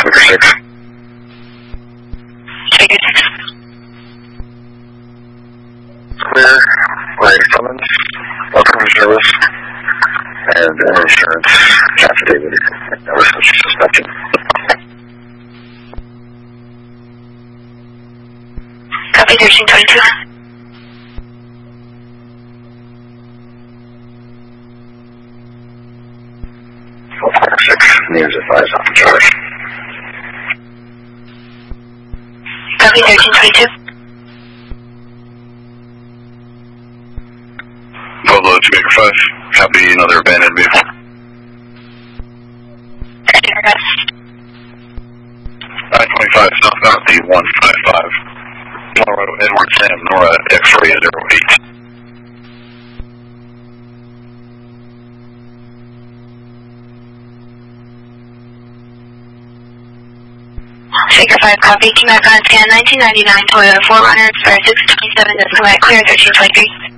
Figure 6. Figure 6. Clear, Ray Clemens, welcome to service, and insurance affidavit. That was such suspension. Copy 1322. 456, names advised on the charge. Copy 1322. Pueblo to Baker 5, copy another abandoned vehicle. Address. 925 southbound the 155. Colorado Edward Sam Nora X-ray 08. Figure 5, copy. Team back on scan 1999 Toyota 4Runner, expire 627, clear 1323.